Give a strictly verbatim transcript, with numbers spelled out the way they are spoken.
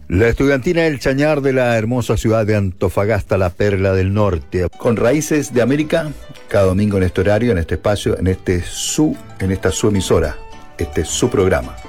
La estudiantina El Chañar de la hermosa ciudad de Antofagasta, la perla del norte. Con Raíces de América, cada domingo en este horario, en este espacio, en este su, en esta su emisora, este es su programa.